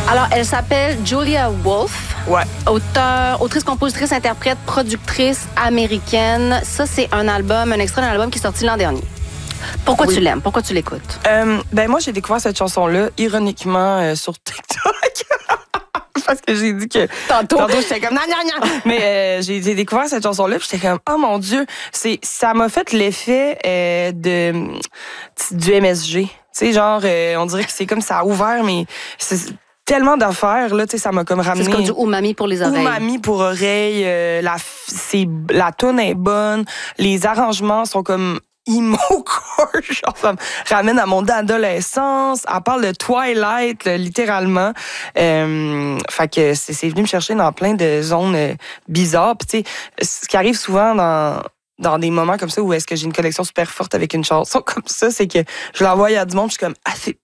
Alors, elle s'appelle Julia Wolf. Ouais. Autrice, compositrice, interprète, productrice américaine. Ça, c'est un extrait d'un album qui est sorti l'an dernier. Pourquoi tu l'aimes? Pourquoi tu l'écoutes? Moi, j'ai découvert cette chanson-là, ironiquement, sur TikTok. Parce que j'ai dit que... Tantôt j'étais comme... Non. Mais j'ai découvert cette chanson-là, puis j'étais comme... Oh mon Dieu! Ça m'a fait l'effet du MSG. Tu sais, genre, on dirait que c'est comme ça a ouvert, mais... Tellement d'affaires, là, tu sais, ça m'a comme ramené... C'est comme du umami pour les oreilles. Umami pour oreilles. La toune est bonne. Les arrangements sont comme emo core. Genre, ça me ramène à mon adolescence. Elle parle de Twilight, là, littéralement. Fait que c'est venu me chercher dans plein de zones bizarres. Puis, tu sais, ce qui arrive souvent dans des moments comme ça où est-ce que j'ai une connexion super forte avec une chanson comme ça, c'est que je l'envoie à du monde, je suis comme,